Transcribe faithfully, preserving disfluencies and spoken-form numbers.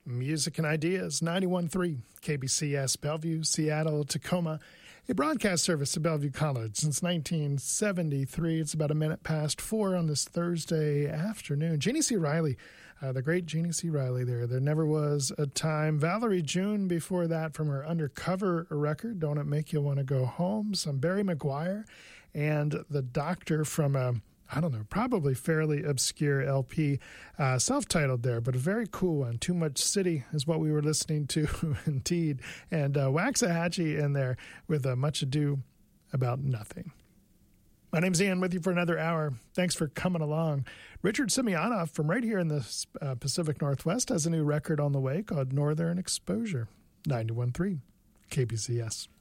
Music and Ideas, ninety-one point three K B C S, Bellevue, Seattle, Tacoma, a broadcast service of Bellevue College since nineteen seventy-three. It's about a minute past four on this Thursday afternoon. Jeannie C. Riley, uh, the great Jeannie C. Riley there. There Never Was a Time. Valerie June before that from her Undercover record, Don't It Make You Want to Go Home. Some Barry McGuire and The Doctor from a I don't know, probably fairly obscure L P, uh, self-titled there, but a very cool one. Too Much City is what we were listening to, indeed. And uh, Waxahachie in there with uh, Much Ado About Nothing. My name's Ian, with you for another hour. Thanks for coming along. Richard Simeonov from right here in the uh, Pacific Northwest has a new record on the way called Northern Exposure, ninety-one point three K B C S.